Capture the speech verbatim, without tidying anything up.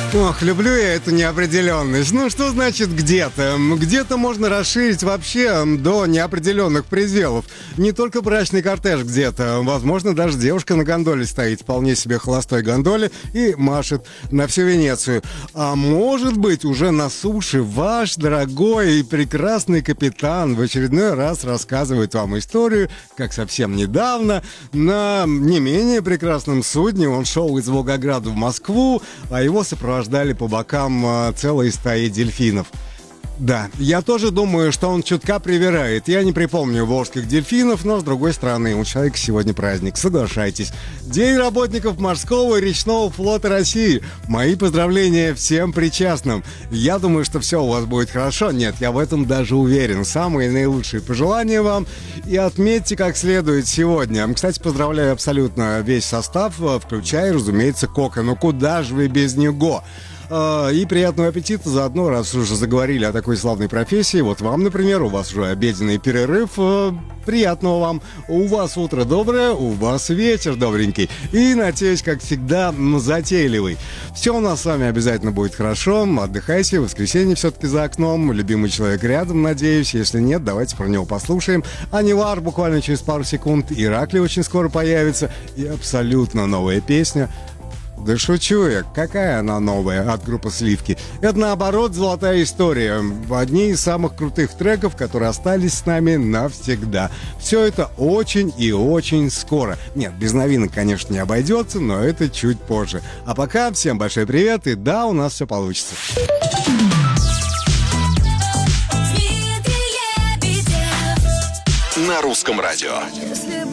Ох, люблю я эту неопределенность. Ну, что значит где-то? Где-то можно расширить вообще до неопределенных пределов. Не только брачный кортеж где-то. Возможно, даже девушка на гондоле стоит, вполне себе холостой гондоле, и машет на всю Венецию. А может быть, уже на суше ваш дорогой и прекрасный капитан в очередной раз рассказывает вам историю, как совсем недавно на не менее прекрасном судне он шел из Волгограда в Москву, а его сопровождали ждали по бокам а, целые стаи дельфинов. Да, я тоже думаю, что он чутка привирает. Я не припомню волжских дельфинов, но, с другой стороны, у человека сегодня праздник, соглашайтесь. День работников морского и речного флота России. Мои поздравления всем причастным. Я думаю, что все у вас будет хорошо. Нет, я в этом даже уверен. Самые наилучшие пожелания вам. И отметьте как следует сегодня. Кстати, поздравляю абсолютно весь состав, включая, разумеется, Кока. Ну куда же вы без него? И приятного аппетита заодно, раз уже заговорили о такой славной профессии. Вот вам, например, у вас уже обеденный перерыв. Приятного вам. У вас утро доброе, у вас вечер добренький. И, надеюсь, как всегда, затейливый. Все у нас с вами обязательно будет хорошо. Отдыхайте, воскресенье все-таки за окном. Любимый человек рядом, надеюсь. Если нет, давайте про него послушаем. Анивар буквально через пару секунд. Иракли очень скоро появится. И абсолютно новая песня. Да шучу я, какая она новая от группы «Сливки». Это, наоборот, золотая история. Одни из самых крутых треков, которые остались с нами навсегда. Все это очень и очень скоро. Нет, без новинок, конечно, не обойдется, но это чуть позже. А пока всем большой привет, и да, у нас все получится. На русском радио. Если